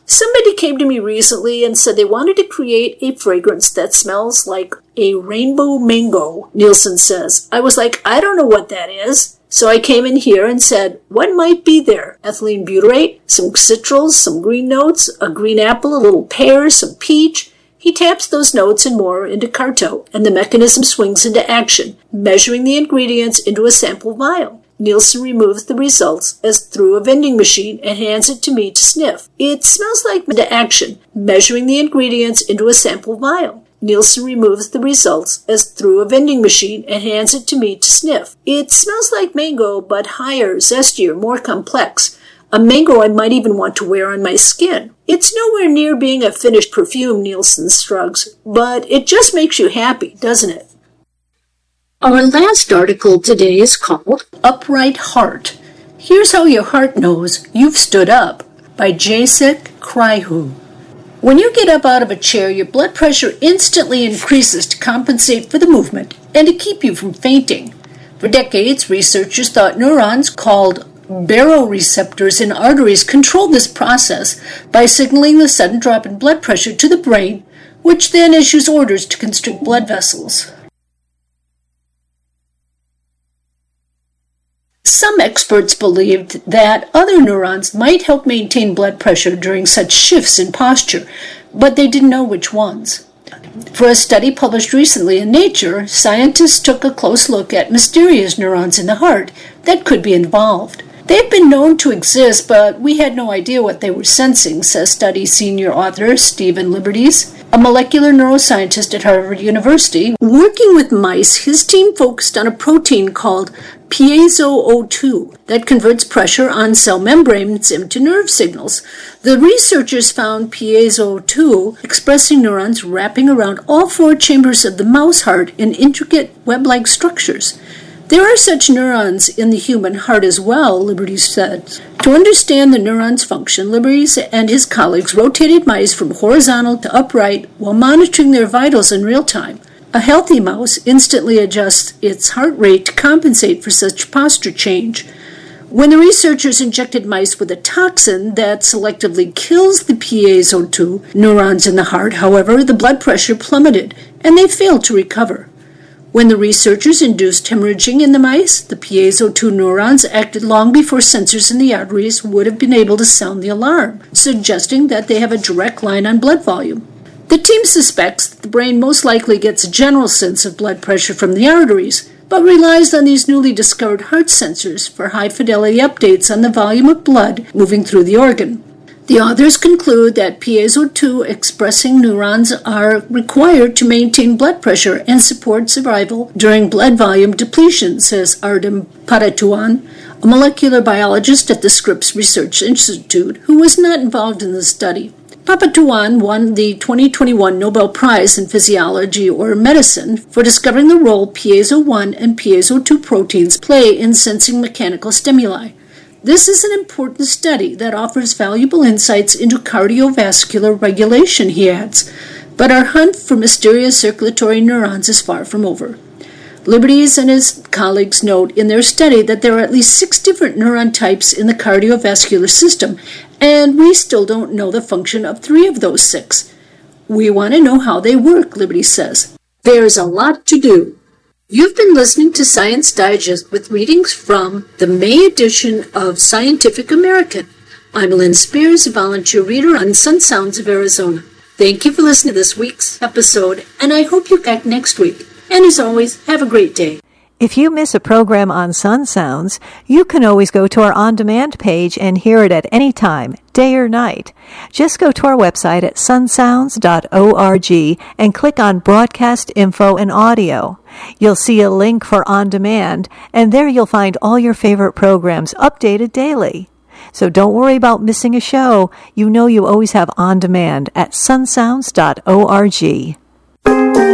Somebody came to me recently and said they wanted to create a fragrance that smells like a rainbow mango, Nielsen says. I was like, I don't know what that is. So I came in here and said, what might be there? Ethylene butyrate, some citrals, some green notes, a green apple, a little pear, some peach. He taps those notes and more into Carto, and the mechanism swings into action, measuring the ingredients into a sample vial. Nielsen removes the results as through a vending machine and hands it to me to sniff. It smells like into action, measuring the ingredients into a sample vial. Nielsen removes the results as through a vending machine and hands it to me to sniff. It smells like mango, but higher, zestier, more complex. A mango I might even want to wear on my skin. It's nowhere near being a finished perfume, Nielsen shrugs, but it just makes you happy, doesn't it? Our last article today is called Upright Heart. Here's How Your Heart Knows You've Stood Up by Jacek Kryhu. When you get up out of a chair, your blood pressure instantly increases to compensate for the movement and to keep you from fainting. For decades, researchers thought neurons called baroreceptors in arteries controlled this process by signaling the sudden drop in blood pressure to the brain, which then issues orders to constrict blood vessels. Some experts believed that other neurons might help maintain blood pressure during such shifts in posture, but they didn't know which ones. For a study published recently in Nature, scientists took a close look at mysterious neurons in the heart that could be involved. They've been known to exist, but we had no idea what they were sensing, says study senior author Stephen Liberties, a molecular neuroscientist at Harvard University. Working with mice, his team focused on a protein called piezo-O2 that converts pressure on cell membranes into nerve signals. The researchers found piezo-O2 expressing neurons wrapping around all four chambers of the mouse heart in intricate web-like structures. There are such neurons in the human heart as well, Liberties said. To understand the neuron's function, Liberties and his colleagues rotated mice from horizontal to upright while monitoring their vitals in real time. A healthy mouse instantly adjusts its heart rate to compensate for such posture change. When the researchers injected mice with a toxin that selectively kills the piezo-O2 neurons in the heart, however, the blood pressure plummeted, and they failed to recover. When the researchers induced hemorrhaging in the mice, the piezo-O2 neurons acted long before sensors in the arteries would have been able to sound the alarm, suggesting that they have a direct line on blood volume. The team suspects that the brain most likely gets a general sense of blood pressure from the arteries, but relies on these newly discovered heart sensors for high-fidelity updates on the volume of blood moving through the organ. The authors conclude that piezo-O2 expressing neurons are required to maintain blood pressure and support survival during blood volume depletion, says Ardem Padatuan, a molecular biologist at the Scripps Research Institute, who was not involved in the study. Padatuan won the 2021 Nobel Prize in Physiology or Medicine for discovering the role piezo-1 and piezo-2 proteins play in sensing mechanical stimuli. This is an important study that offers valuable insights into cardiovascular regulation, he adds, but our hunt for mysterious circulatory neurons is far from over. Liberties and his colleagues note in their study that there are at least 6 different neuron types in the cardiovascular system, and we still don't know the function of 3 of those 6. We want to know how they work, Liberties says. There's a lot to do. You've been listening to Science Digest with readings from the May edition of Scientific American. I'm Lynn Spears, a volunteer reader on Sun Sounds of Arizona. Thank you for listening to this week's episode, and I hope you're back next week. And as always, have a great day. If you miss a program on Sun Sounds, you can always go to our on-demand page and hear it at any time, day or night. Just go to our website at sunsounds.org and click on Broadcast Info and Audio. You'll see a link for On Demand, and there you'll find all your favorite programs updated daily. So don't worry about missing a show. You know you always have On Demand at sunsounds.org.